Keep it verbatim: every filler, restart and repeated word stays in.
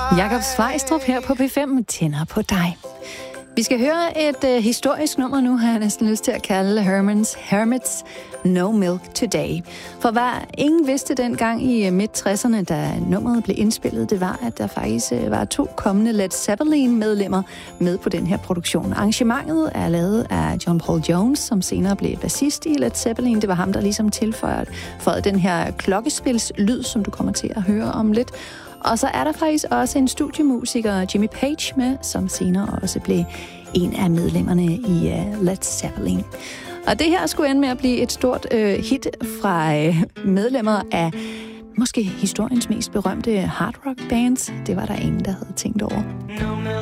Jakob Svejstrup her på P fem tænder på dig. Vi skal høre et uh, historisk nummer nu, har jeg næsten lyst til at kalde Herman's Hermits No Milk Today. For hvad ingen vidste dengang i uh, midt tresserne, da nummeret blev indspillet, det var, at der faktisk uh, var to kommende Led Zeppelin-medlemmer med på den her produktion. Arrangementet er lavet af John Paul Jones, som senere blev bassist i Led Zeppelin. Det var ham, der ligesom tilføjede for den her klokkespilslyd, som du kommer til at høre om lidt. Og så er der faktisk også en studiemusiker, Jimmy Page, med, som senere også blev en af medlemmerne i uh, Led Zeppelin. Og det her skulle ende med at blive et stort uh, hit fra uh, medlemmer af måske historiens mest berømte hard rock bands. Det var der ingen, der havde tænkt over.